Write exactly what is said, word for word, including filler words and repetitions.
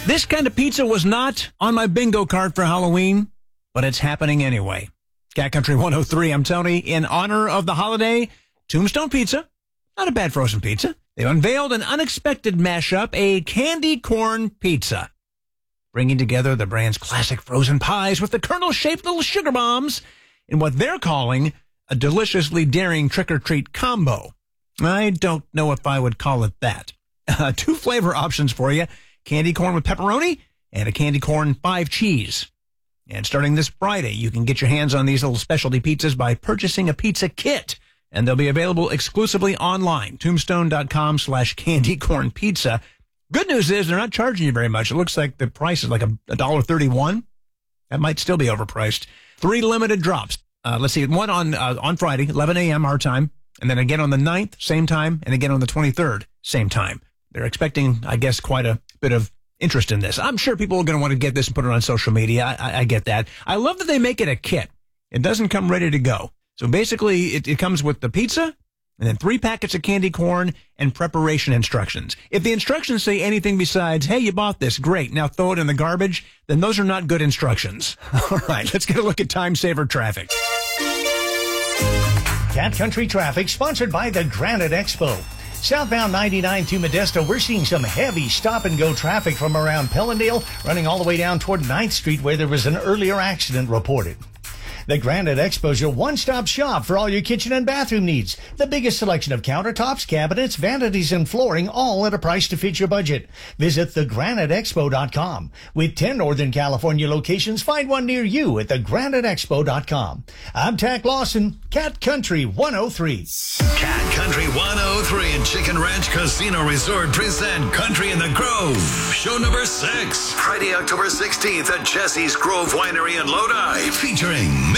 This kind of pizza was not on my bingo card for Halloween, but it's happening anyway. Cat Country one oh three, I'm Tony. In honor of the holiday, Tombstone Pizza, not a bad frozen pizza. They've unveiled an unexpected mashup, a candy corn pizza, bringing together the brand's classic frozen pies with the kernel-shaped little sugar bombs in what they're calling a deliciously daring trick-or-treat combo. I don't know if I would call it that. Uh, two flavor options for you. Candy corn with pepperoni, and a candy corn five cheese. And starting this Friday, you can get your hands on these little specialty pizzas by purchasing a pizza kit. And they'll be available exclusively online, tombstone.com slash candy corn pizza. Good news is they're not charging you very much. It looks like the price is like a one dollar thirty-one. That might still be overpriced. Three limited drops. Uh, let's see, one on uh, on Friday, eleven a.m. our time, and then again on the ninth, same time, and again on the twenty-third, same time. They're expecting, I guess, quite a bit of interest in this. I'm sure people are going to want to get this and put it on social media. I, I, I get that. I love that they make it a kit. It doesn't come ready to go. So basically, it, it comes with the pizza and then three packets of candy corn and preparation instructions. If the instructions say anything besides, hey, you bought this, great, now throw it in the garbage, then those are not good instructions. All right, let's get a look at Time Saver traffic. Cat Country traffic sponsored by the Granite Expo. Southbound ninety-nine to Modesto, we're seeing some heavy stop-and-go traffic from around Pellendale, running all the way down toward ninth Street, where there was an earlier accident reported. The Granite Expo is your one-stop shop for all your kitchen and bathroom needs. The biggest selection of countertops, cabinets, vanities, and flooring, all at a price to fit your budget. Visit the granite expo dot com. With ten Northern California locations, find one near you at the granite expo dot com. I'm Tack Lawson, Cat Country one oh three. Cat Country one oh three and Chicken Ranch Casino Resort present Country in the Grove. Show number six. Friday, October sixteenth at Jesse's Grove Winery in Lodi. Featuring